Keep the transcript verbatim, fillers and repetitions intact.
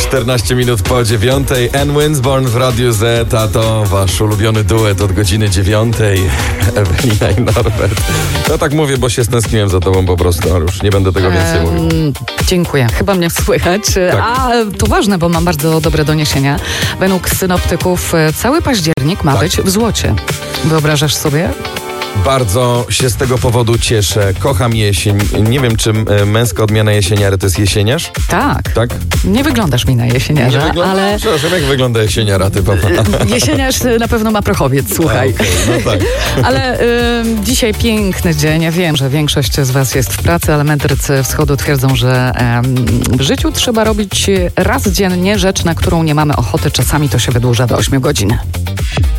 czternaście minut po dziewiątej. Ann Winsborn w Radiu Z, a to wasz ulubiony duet od godziny dziewiątej. Ewelina i Norbert. No tak mówię, bo się stęskniłem za tobą po prostu, ale już nie będę tego więcej Eee, mówił. Dziękuję. Chyba mnie słychać. Tak. A to ważne, bo mam bardzo dobre doniesienia. Według synoptyków cały październik ma Tak. być w złocie. Wyobrażasz sobie? Bardzo się z tego powodu cieszę. Kocham jesień. Nie wiem, czy e, męska odmiana jesieniary to jest jesieniarz? Tak. Tak? Nie wyglądasz mi na jesieniarza, Nie wygląda? ale Przepraszam, jak wygląda jesieniara typowa? jesieniarz na pewno ma prochowiec, słuchaj. A, okay, no tak. Ale y, dzisiaj piękny dzień. Ja wiem, że większość z was jest w pracy, ale mędrcy wschodu twierdzą, że y, w życiu trzeba robić raz dziennie rzecz, na którą nie mamy ochoty. Czasami to się wydłuża do ośmiu godzin.